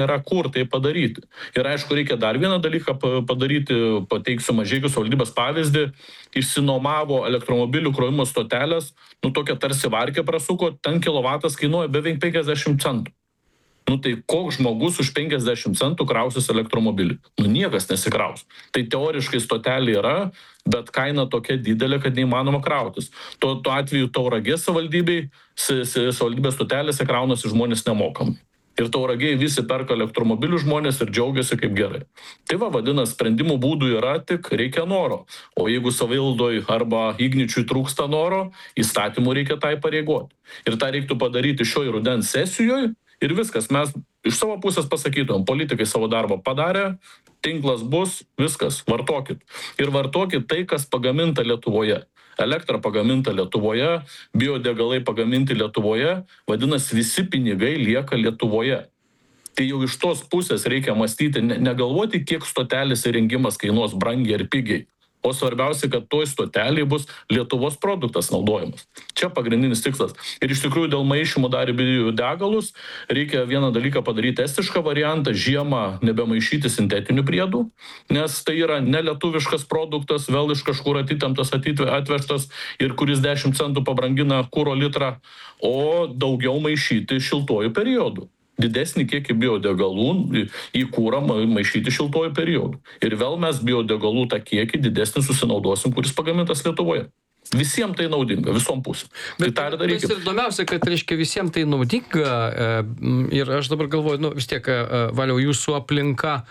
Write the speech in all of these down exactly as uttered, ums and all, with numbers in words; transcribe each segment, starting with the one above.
nėra kur tai padaryti. Ir aišku, reikia dar vieną dalyką padaryti, pateiksiu Mažeikių savivaldybės pavyzdį, išsinomavo elektromobilių krovimo stotelės, nu tokia tarsi varkė prasuko, ten kilovatas kainuoja beveik penkiasdešimt centų. Nu tai koks žmogus už penkiasdešimt centų krausis elektromobilį? Nu niekas nesikraus. Tai teoriškai stotelė yra, bet kaina tokia didelė, kad neįmanoma krautis. Tuo, tuo atveju Tauragės savivaldybei, savivaldybės stotelėse kraunasi žmonės nemokamai. Ir Tauragėje visi perka elektromobilių žmonės ir džiaugiasi kaip gerai. Tai va, vadinasi, sprendimų būdų yra, tik reikia noro. O jeigu savivaldoj arba Igničiui trūksta noro, įstatymų reikia tai pareigoti. Ir tą reiktų padaryti šioj rudens sesijoje. Ir viskas, mes iš savo pusės pasakytumėm, politikai savo darbą padarė, tinklas bus, viskas, vartokit. Ir vartokit tai, kas pagaminta Lietuvoje. Elektra pagaminta Lietuvoje, biodegalai pagaminti Lietuvoje, vadinasi, visi pinigai lieka Lietuvoje. Tai jau iš tos pusės reikia mąstyti, ne, negalvoti, kiek stotelės įrengimas kainuos brangiai ir pigiai. O svarbiausia, kad toj stotelėje bus Lietuvos produktas naudojamas. Čia pagrindinis tikslas. Ir iš tikrųjų dėl maišymų dar biodegalus reikia vieną dalyką padaryti estišką variantą, žiemą nebemaišyti sintetinių priedų, nes tai yra nelietuviškas produktas, vėl iš kažkur atitemptas, atvežtas ir kuris dešimt centų pabrangina kuro litrą, o daugiau maišyti šiltuoju periodu. Didesnį kiekį biodegalų į kūrą maišyti šiltuoju periodu. Ir vėl mes biodegalų tą kiekį didesnį susinaudosim, kuris pagamintas Lietuvoje. Visiems tai naudinga, visom pusėm. Bet tai tas ir įdomiausia, kad reiškia visiems tai naudinga. Ir aš dabar galvoju, nu vis tiek, Valiau, jūsų aplinka,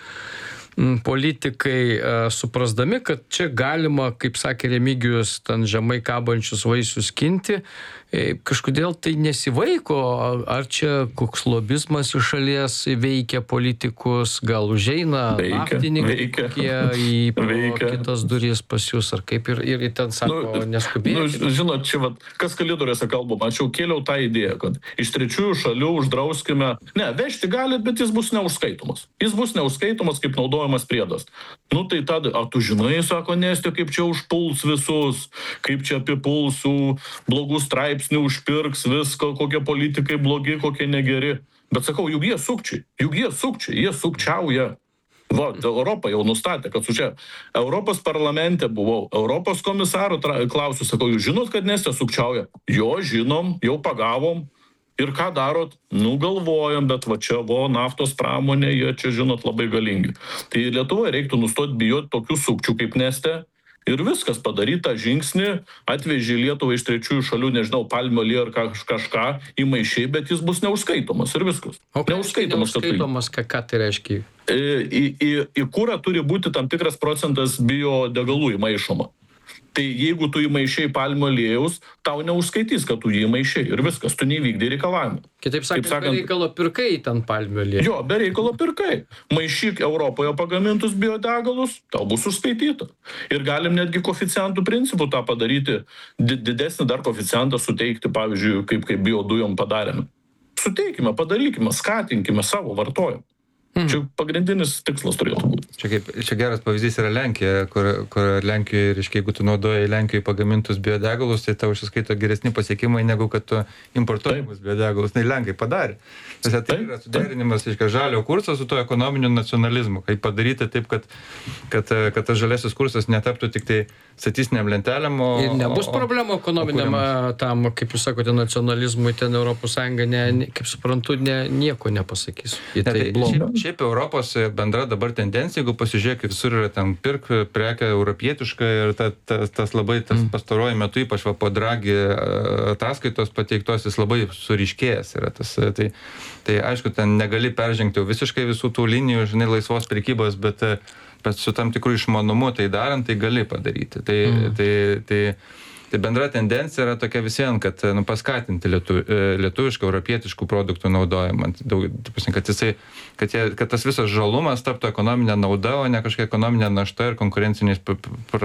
politikai suprasdami, kad čia galima, kaip sakė Remigijus, ten žemai kabančius vaisius skinti, kažkodėl tai nesivaiko, ar čia koks lobizmas iš šalies veikia politikus, gal užeina naftininkai kokie į kitas duris pas jūs, ar kaip ir, ir ten sako, nu, neskubėkit. Nu, žinot, čia vat, kas kalidoriuose kalbama, aš jau kėliau tą idėją, kad iš trečiųjų šalių uždrauskime, ne, vežti galit, bet jis bus neužskaitomas. Jis bus neužskaitomas kaip naudojamas priedas. Nu tai tada, a tu žinai, sako Nestė, kaip čia užpuls visus, kaip čia apipulsų, blogų straipsnių užpirks viską, kokie politikai blogi, kokie negeri. Bet sakau, juk jie sukčiai, juk jie sukčiai, jie sukčiauja. Va, Europa jau nustatė, kad su čia Europos parlamente buvau, Europos komisaro klausiu, sakau, jūs žinot, kad Nestė sukčiauja? Jo, žinom, jau pagavom. Ir ką darot? Nu, galvojam, bet va čia buvo naftos pramonė, jie čia, žinot, labai galingi. Tai Lietuvoje reiktų nustoti bijoti tokių sukčių kaip Nestė ir viskas padaryta žingsnį, atvežė Lietuvą iš trečiųjų šalių, nežinau, palmių aliejų ar kažką įmaišiai, bet jis bus neužskaitomas ir viskas. O neužskaitomas, neužskaitomas ką, ką tai reiškia? Į, į, į kurą turi būti tam tikras procentas biodegalų įmaišoma. Tai jeigu tu įmaišiai palmių aliejaus, tau neužskaitys, kad tu jį įmaišiai ir viskas, tu neįvykdai reikalavimų. Kitaip sakant, be reikalo pirkai ten palmių aliejų. Jo, be reikalo pirkai. Maišyk Europoje pagamintus biodegalus, tau bus užskaityta. Ir galim netgi koeficientų principų tą padaryti, didesnį dar koeficientą suteikti, pavyzdžiui, kaip, kaip biodujom padarėme. Suteikime, padarykime, skatinkime savo vartojimą. Mhm. Čia pagrindinis tikslas turėtų būti. Čia, kaip, čia geras pavyzdys yra Lenkija, kur, kur Lenkijoje, reiškia, jeigu tu naudoji Lenkijoje pagamintus biodegalus, tai tau užsiskaito geresni pasiekimai, negu kad tu importuojamus biodegalus. Tai Lenkai padarė. Tas tai yra suderinimas, reiškia, žalio kurso su to ekonominiu nacionalizmu. Kaip padaryti taip, kad, kad, kad tas žaliasis kursas netaptų tik tai statistiniam lentelėm. O, ir nebus o, problemų ekonominiam tam, kaip jūs sakote, nacionalizmui, ten Europos Sąjunga, ne, ne, kaip suprantu, ne, nieko nepasakys. Ne, tai šiaip, šiaip Europos bendra dabar tendencija, jeigu pasižiūrėk, visur yra ten pirk prekę europietišką ir ta, ta, tas labai, tas mm. pastaruoju metu, ypač va, po Draghi ataskaitos pateiktos, jis labai suriškėjęs yra tas. Tai, tai aišku, ten negali peržengti visiškai visų tų linijų, žinai, laisvos prekybos, bet, bet su tam tikrų išmanumu tai darant, tai gali padaryti. Tai, mm. tai, tai, tai bendra tendencija yra tokia visien, kad nu, paskatinti lietu, lietuviškų, europietiškų produktų naudojimą. Daug, kad, jisai, kad, jie, kad tas visas žalumas taptų ekonominė nauda, o ne kažkokia ekonominė našta ir konkurenciniais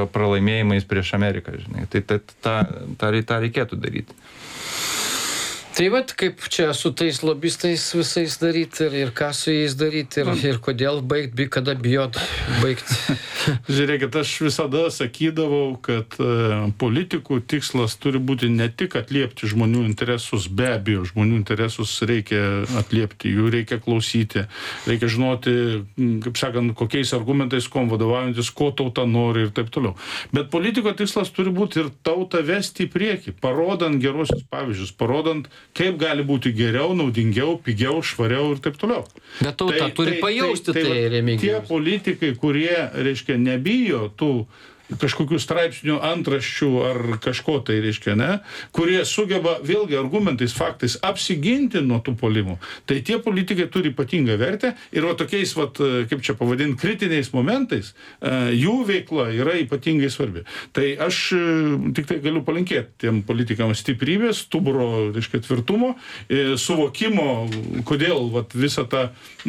pralaimėjimais prieš Ameriką. Žinai. Tai tą, tą, tą, tą reikėtų daryti. Tai vat kaip čia su tais lobistais visais daryti ir, ir ką su jais daryti ir, ir kodėl baigti, kada bijot baigti. Žiūrėkit, aš visada sakydavau, kad uh, politikų tikslas turi būti ne tik atliepti žmonių interesus, be abejo, žmonių interesus reikia atliepti, jų reikia klausyti, reikia žinoti, kaip sakant, kokiais argumentais, kom vadovaujantis, ko tauta nori ir taip toliau. Bet politiko tikslas turi būti ir tautą vesti į priekį, parodant gerosius pavyzdžius, parodant, kaip gali būti geriau, naudingiau, pigiau, švariau ir taip toliau. Bet tauta tai, turi tai, pajausti tai, tai, tai Remigijus. Tie politikai, kurie, reiškia, nebijo tų kažkokių straipsnių antraščių ar kažko tai, reiškia, ne, kurie sugeba vėlgi argumentais, faktais apsiginti nuo tų puolimų. Tai tie politikai turi ypatingą vertę ir va tokiais, va, kaip čia pavadinti, kritiniais momentais jų veikla yra ypatingai svarbi. Tai aš tik tai galiu palinkėti tiem politikams stiprybės, stuburo, reiškia, tvirtumo, suvokimo, kodėl va, visa ta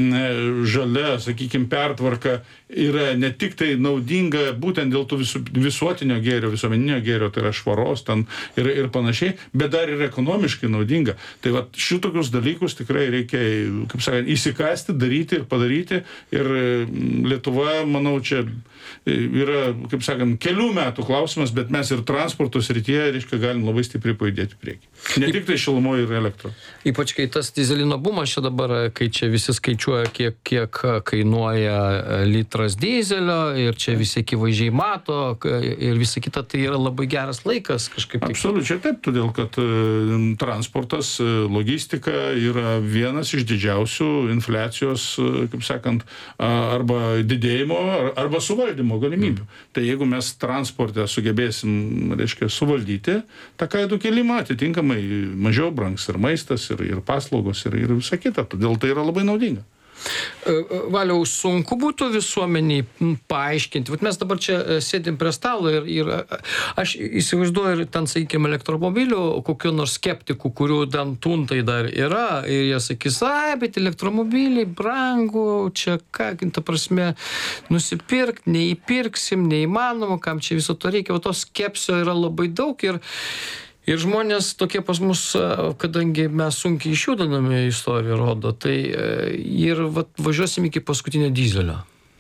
žalia, sakykime, pertvarka yra ne tik tai naudinga būtent dėl tų visu, visuotinio gėrio, visuomeninio gėrio, tai yra švaros ten ir, ir panašiai, bet dar ir ekonomiškai naudinga. Tai va šitokius dalykus tikrai reikia, kaip sakant, įsikasti, daryti ir padaryti. Ir Lietuva, manau, čia yra, kaip sakant, kelių metų klausimas, bet mes ir transporto srityje, reiškia, galim labai stipriai pajudėti priekį. Ne tik tai šilumoje ir elektro. Ypač kai tas dyzelino bumas čia dabar, kai čia visi skaičiuoja, kiek, kiek kainuoja litras dyzelio ir čia visi akivaizdžiai mato ir visa kita, tai yra labai geras laikas kažkaip. Absoliučiai taip, todėl kad transportas, logistika yra vienas iš didžiausių infliacijos, kaip sakant, arba didėjimo, arba suvaldymo galimybių. Mm. Tai jeigu mes transporte sugebėsim, reiškia, suvaldyti tą kainų kelimą, atitinkamai mažiau brangs ir maistas, ir, ir paslaugos, ir, ir visa kita. Todėl tai yra labai naudinga. Valiau, sunku būtų visuomeniai paaiškinti. Vat mes dabar čia sėdim prie stalo ir, ir aš įsivaizduoju ir ten, sakykime, elektromobilių, kokių nors skeptikų, kurių ten tuntai dar yra, ir jie sakys, ai, bet elektromobiliai brangu, čia ką, ta prasme, nusipirkti, neįpirksim, neįmanoma, kam čia viso to reikia, o to skepsio yra labai daug ir Ir žmonės tokie pas mus, kadangi mes sunkiai išjudiname, istorija rodo, tai ir vat, važiuosim iki paskutinio dyzelio.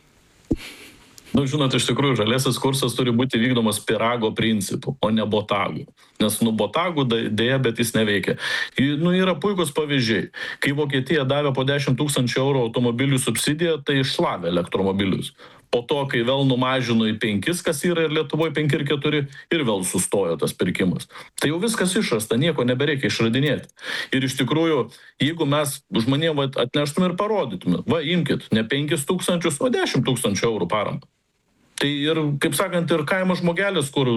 Nu, žinot, iš tikrųjų, žalėsis kursas turi būti vykdomas pyrago principu, o ne botagų. Nes, nu, botagų dėja, bet jis neveikia. Nu, yra puikus pavyzdžiai. Kai Vokietija davė po dešimt tūkstančių eurų automobilių subsidiją, tai iššlavė elektromobilius. Po to, kai vėl numažino į penkis, kas yra ir Lietuvoje penki ir keturi, ir vėl sustojo tas pirkimas. Tai jau viskas išrasta, nieko nebereikia išradinėti. Ir iš tikrųjų, jeigu mes žmonėm atneštume ir parodytume, va, imkit, ne penkis tūkstančius, o dešimt tūkstančių eurų paramą. Tai ir, kaip sakant, ir kaimo žmogelis, kur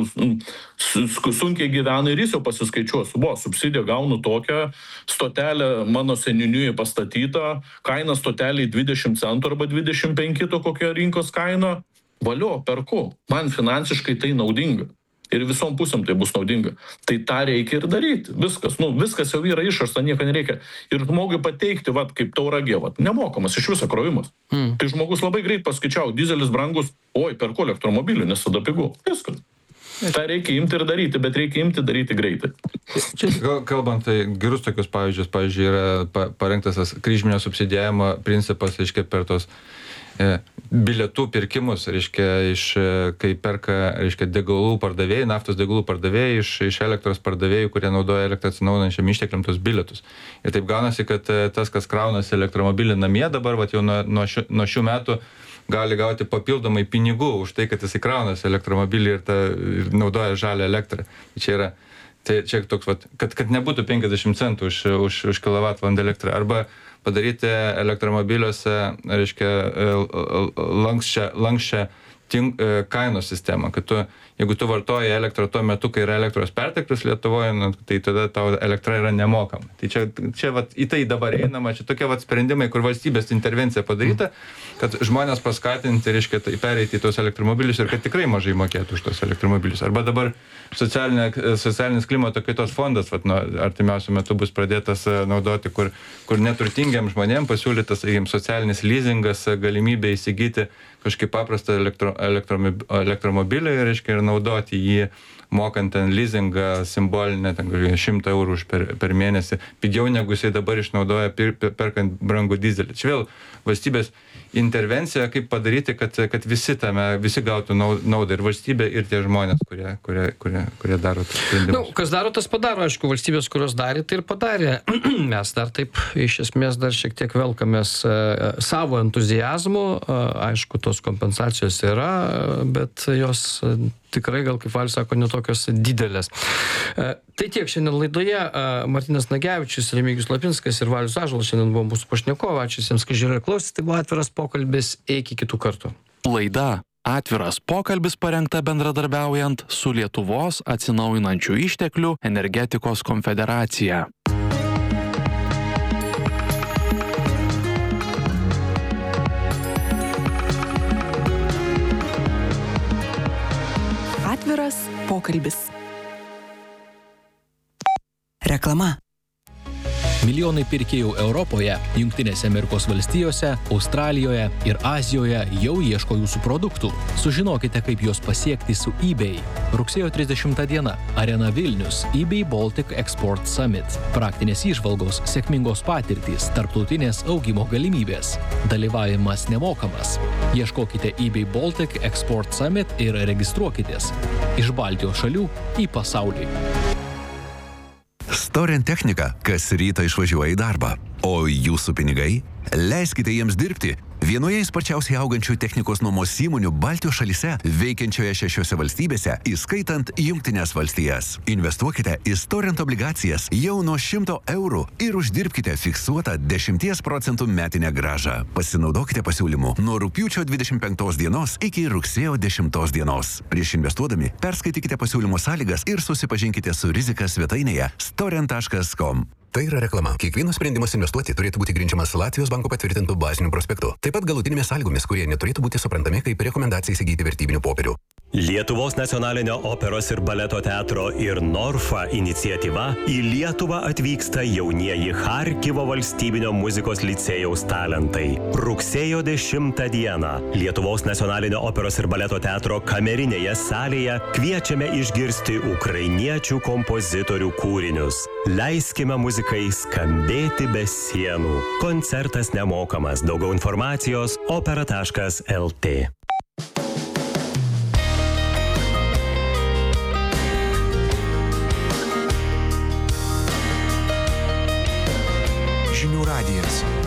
sunkiai gyvena ir jis jau pasiskaičiuos, buvo, subsidiją gaunu tokią, stotelę mano seniūniui pastatytą, kaina stoteliai dvidešimt centų arba dvidešimt penki, to kokia rinkos kaina, valio, perku, man finansiškai tai naudinga. Ir visom pusėm tai bus naudinga. Tai tą reikia ir daryti. Viskas, nu, viskas jau yra išrasta, nieko nereikia. Ir žmogui pateikti, vat, kaip Tauragė, vat, nemokamas iš viso krovimas. Mm. Tai žmogus labai greit paskaičiavo, dizelis brangus, oi, perku elektromobilį, nes tada pigu. Viskas. Tai reikia imti ir daryti, bet reikia imti daryti greitai. Čia, kalbant, tai gerus tokius pavyzdžius, pavyzdžiui, yra parengtas tas kryžminio subsidijavimo principas, reiškia, per tos bilietų pirkimus, reiškia, iš, kai perka, reiškia, degalų pardavėjai, naftos degalų pardavėjai iš, iš elektros pardavėjų, kurie naudoja elektrą atsinaujinančiam ištekliam tos bilietus. Ir taip gaunasi, kad tas, kas kraunasi elektromobilį namie dabar, vat, jau nuo, nuo, šių, nuo šių metų gali gauti papildomai pinigų už tai, kad jis įkraunasi elektromobilį ir, ta, ir naudoja žalią elektrą. Čia yra, tai čia toks, vat, kad, kad nebūtų penkiasdešimt centų už, už, už kilovatvalandę elektrą. Arba padaryti elektromobiliuose, reiškia, lankščią, lankščią tink, kainos sistemą, kad tu, jeigu tu vartoji elektrą tuo metu, kai yra elektros perteklius Lietuvoje, nu, tai tada tau elektra yra nemokama. Tai čia, čia vat, į tai dabar einama, čia tokie vat sprendimai, kur valstybės intervencija padaryta, kad žmonės paskatinti, reiškia, tai pereiti į tos elektromobilius ir kad tikrai mažai mokėtų už tos elektromobilius. Arba dabar socialinė, socialinis klimato kaitos fondas, vat, nu, artimiausiu metu bus pradėtas naudoti, kur, kur neturtingiam žmonėm pasiūlytas, sakykime, socialinis leasingas, galimybė įsigyti kažkaip paprastą elektro, elektromob- elektromobilį, reiškia, ir naudoti jį, mokant ten leasingą simbolinę, ten šimtą eurų už per, per mėnesį, pigiau negu jisai dabar išnaudoja per, perkant brangų dizelį. Čia vėl valstybės intervencija, kaip padaryti, kad, kad visi tame, visi gautų naudą, ir valstybė, ir tie žmonės, kurie, kurie, kurie, kurie daro tas sprendimus. Nu, kas daro, tas padaro, aišku, valstybės, kurios darė, tai ir padarė. Mes dar taip, iš esmės, dar šiek tiek velkamės uh, savo entuzijazmu, uh, aišku, tos kompensacijos yra, bet jos uh, tikrai, gal kaip Valius sako, netokios didelės. Uh, tai tiek šiandien laidoje. Uh, Martynas Nagevičius, Remigijus Lapinskas ir Valius Ąžuolas šiandien buvo mūsų pašnekovai. Ačiū visiems, kad žiūrėjo ir klausėte. Tai buvo atviras pokalbis. Iki kitų kartų. Laida Atviras pokalbis parengta bendradarbiaujant su Lietuvos atsinaujinančių išteklių energetikos konfederacija. Atviras pokalbis. Reklama. Milijonai pirkėjų Europoje, Jungtinėse Amerikos valstijose, Australijoje ir Azijoje jau ieško jūsų produktų. Sužinokite, kaip juos pasiekti su eBay. Rugsėjo trisdešimtą dieną. Arena Vilnius. eBay Baltic Export Summit. Praktinės įžvalgos, sėkmingos patirtys, tarptautinės augimo galimybės. Dalyvavimas nemokamas. Ieškokite eBay Baltic Export Summit ir registruokitės. Iš Baltijos šalių į pasaulį. Storent technika kas rytą išvažiuoja į darbą, o jūsų pinigai? Leiskite jiems dirbti. Vienoje sparčiausiai augančių technikos nuomos įmonių Baltijos šalyse, veikiančioje šešiose valstybėse, įskaitant Jungtines valstijas. Investuokite į Storent obligacijas jau nuo šimto eurų ir uždirbkite fiksuotą dešimties procentų metinę grąžą. Pasinaudokite pasiūlymu nuo rugpjūčio dvidešimt penktos dienos iki rugsėjo dešimtos dienos. Prieš investuodami perskaitykite pasiūlymo sąlygas ir susipažinkite su rizika svetainėje storent taškas com. Tai yra reklama. Kiekvienas sprendimas investuoti turėtų būti grindžiamas Latvijos banko patvirtintų bazinių prospektų. Taip pat galutinėmis sąlygomis, kurie neturėtų būti suprantami kaip rekomendacija įsigyti vertybinių popierių. Lietuvos nacionalinio operos ir baleto teatro ir Norfa iniciatyva į Lietuvą atvyksta jaunieji Charkivo valstybinio muzikos licėjaus talentai. Rugsėjo dešimtą dieną Lietuvos nacionalinio operos ir baleto teatro kamerinėje salėje kviečiame išgirsti ukrainiečių kompozitorių kūrinius. Leiskime muzikai skambėti be sienų. Koncertas nemokamas. Daugiau informacijos opera taškas el tė. Žinių radijas.